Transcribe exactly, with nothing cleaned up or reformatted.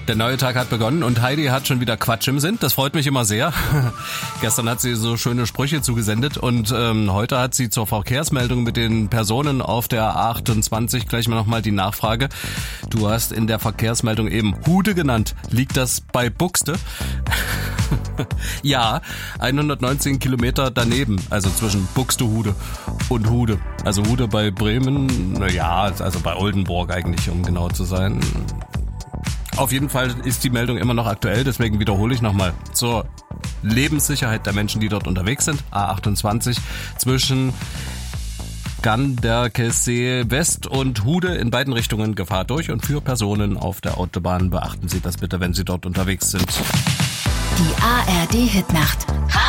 Der neue Tag hat begonnen und Heidi hat schon wieder Quatsch im Sinn. Das freut mich immer sehr. Gestern hat sie so schöne Sprüche zugesendet und ähm, heute hat sie zur Verkehrsmeldung mit den Personen auf der A achtundzwanzig gleich mal nochmal die Nachfrage. Du hast in der Verkehrsmeldung eben Hude genannt. Liegt das bei Buxte? Ja, hundertneunzehn Kilometer daneben, also zwischen Buxtehude und Hude. Also Hude bei Bremen, naja, also bei Oldenburg eigentlich, um genau zu sein. Auf jeden Fall ist die Meldung immer noch aktuell, deswegen wiederhole ich nochmal. Zur Lebenssicherheit der Menschen, die dort unterwegs sind, A achtundzwanzig zwischen Ganderkesee West und Hude in beiden Richtungen Gefahr durch und für Personen auf der Autobahn. Beachten Sie das bitte, wenn Sie dort unterwegs sind. Die A R D Hitnacht.